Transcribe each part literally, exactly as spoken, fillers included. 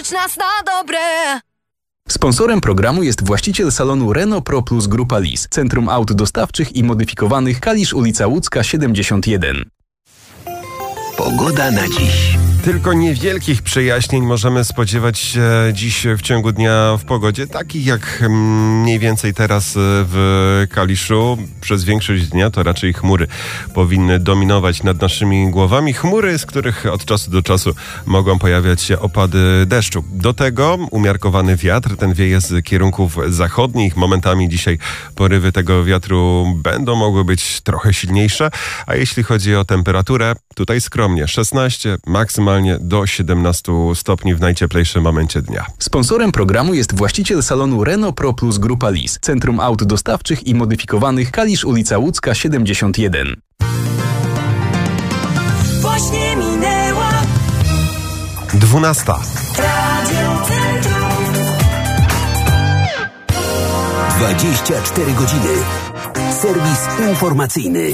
stać nas na dobre. Sponsorem programu jest właściciel salonu Renault Pro Plus Grupa Lis, Centrum Aut Dostawczych i Modyfikowanych, Kalisz, ulica Łódzka siedemdziesiąt jeden. Pogoda na dziś. Tylko niewielkich przejaśnień możemy spodziewać się dziś w ciągu dnia w pogodzie, takich jak mniej więcej teraz w Kaliszu. Przez większość dnia to raczej chmury powinny dominować nad naszymi głowami. Chmury, z których od czasu do czasu mogą pojawiać się opady deszczu. Do tego umiarkowany wiatr, ten wieje z kierunków zachodnich. Momentami dzisiaj porywy tego wiatru będą mogły być trochę silniejsze, a jeśli chodzi o temperaturę, tutaj skromnie szesnaście, maksymalnie do siedemnaście stopni w najcieplejszym momencie dnia. Sponsorem programu jest właściciel salonu Renault Pro Plus Grupa Lis, Centrum Aut Dostawczych i Modyfikowanych, Kalisz, ulica Łódzka siedemdziesiąt jeden. Właśnie minęła dwunasta. Radio Centrum. dwadzieścia cztery godziny. Serwis informacyjny.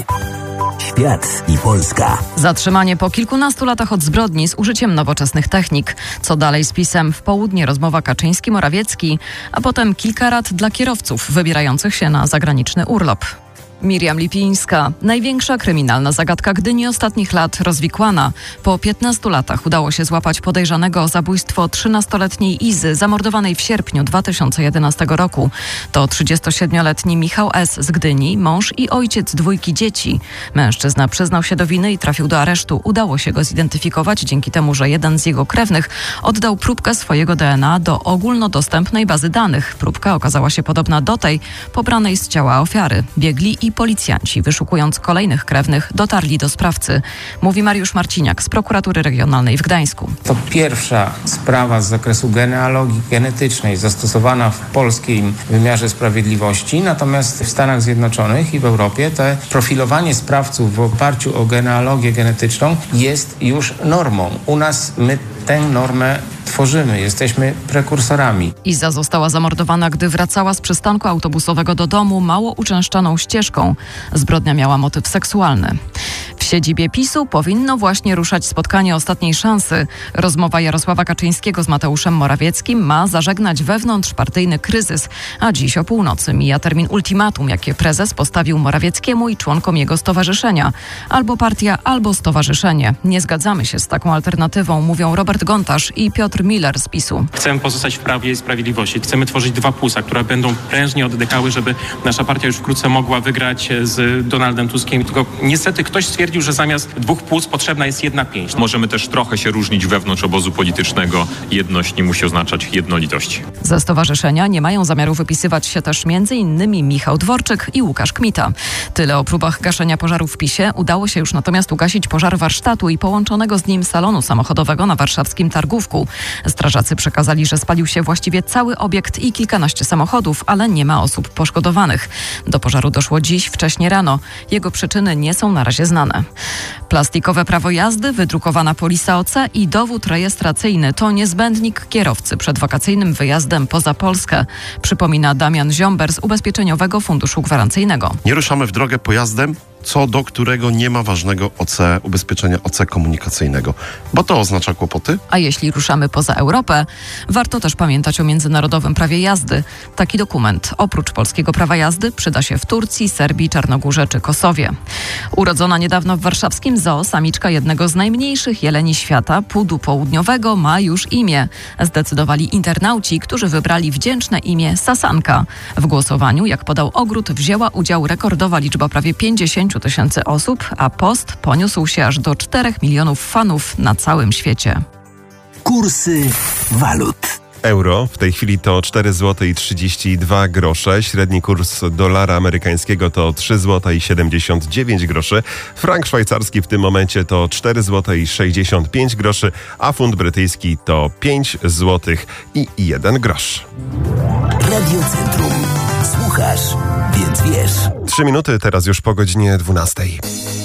Świat i Polska. Zatrzymanie po kilkunastu latach od zbrodni z użyciem nowoczesnych technik. Co dalej z PiS-em? W południe rozmowa Kaczyński-Morawiecki, a potem kilka rad dla kierowców wybierających się na zagraniczny urlop. Miriam Lipińska. Największa kryminalna zagadka Gdyni ostatnich lat rozwikłana. Po piętnastu latach udało się złapać podejrzanego o zabójstwo trzynastoletniej Izy, zamordowanej w sierpniu dwa tysiące jedenastego roku. To trzydziestosiedmioletni Michał S. z Gdyni, mąż i ojciec dwójki dzieci. Mężczyzna przyznał się do winy i trafił do aresztu. Udało się go zidentyfikować dzięki temu, że jeden z jego krewnych oddał próbkę swojego D N A do ogólnodostępnej bazy danych. Próbka okazała się podobna do tej pobranej z ciała ofiary. Biegli i policjanci, wyszukując kolejnych krewnych, dotarli do sprawcy. Mówi Mariusz Marciniak z Prokuratury Regionalnej w Gdańsku. To pierwsza sprawa z zakresu genealogii genetycznej zastosowana w polskim wymiarze sprawiedliwości, natomiast w Stanach Zjednoczonych i w Europie to profilowanie sprawców w oparciu o genealogię genetyczną jest już normą. U nas my tę normę tworzymy, jesteśmy prekursorami. Iza została zamordowana, gdy wracała z przystanku autobusowego do domu mało uczęszczaną ścieżką. Zbrodnia miała motyw seksualny. W siedzibie PiS-u powinno właśnie ruszać spotkanie ostatniej szansy. Rozmowa Jarosława Kaczyńskiego z Mateuszem Morawieckim ma zażegnać wewnątrzpartyjny kryzys, a dziś o północy mija termin ultimatum, jakie prezes postawił Morawieckiemu i członkom jego stowarzyszenia. Albo partia, albo stowarzyszenie. Nie zgadzamy się z taką alternatywą, mówią Robert Gontarz i Piotr Miller z PiS-u. Chcemy pozostać w Prawie i Sprawiedliwości. Chcemy tworzyć dwa płusa, które będą prężnie oddychały, żeby nasza partia już wkrótce mogła wygrać z Donaldem Tuskiem. Tylko niestety ktoś stwierdził, że zamiast dwóch płuc potrzebna jest jedna pięść. Możemy też trochę się różnić wewnątrz obozu politycznego. Jedność nie musi oznaczać jednolitości. Ze stowarzyszenia nie mają zamiaru wypisywać się też między innymi Michał Dworczyk i Łukasz Kmita. Tyle o próbach gaszenia pożaru w PiS-ie. Udało się już natomiast ugasić pożar warsztatu i połączonego z nim salonu samochodowego na warszawskim Targówku. Strażacy przekazali, że spalił się właściwie cały obiekt i kilkanaście samochodów, ale nie ma osób poszkodowanych. Do pożaru doszło dziś wcześnie rano. Jego przyczyny nie są na razie znane. Plastikowe prawo jazdy, wydrukowana polisa O C i dowód rejestracyjny to niezbędnik kierowcy przed wakacyjnym wyjazdem poza Polskę, przypomina Damian Ziomber z Ubezpieczeniowego Funduszu Gwarancyjnego. Nie ruszamy w drogę pojazdem, co do którego nie ma ważnego O C, ubezpieczenia O C komunikacyjnego, bo to oznacza kłopoty. A jeśli ruszamy poza Europę, warto też pamiętać o międzynarodowym prawie jazdy. Taki dokument oprócz polskiego prawa jazdy przyda się w Turcji, Serbii, Czarnogórze czy Kosowie. Urodzona niedawno w warszawskim zoo samiczka jednego z najmniejszych jeleni świata, pudu południowego, ma już imię. Zdecydowali internauci, którzy wybrali wdzięczne imię Sasanka. W głosowaniu, jak podał Ogród, wzięła udział rekordowa liczba prawie pięćdziesiąt tysięcy osób, a post poniósł się aż do czterech milionów fanów na całym świecie. Kursy walut. Euro w tej chwili to cztery złote i trzydzieści dwa grosze. Średni kurs dolara amerykańskiego to trzy złote i siedemdziesiąt dziewięć groszy. Frank szwajcarski w tym momencie to cztery złote i sześćdziesiąt pięć groszy, a funt brytyjski to pięć złotych i jeden grosz. Radio Centrum. Słuchasz, więc wiesz. Trzy minuty teraz już po godzinie dwunastej.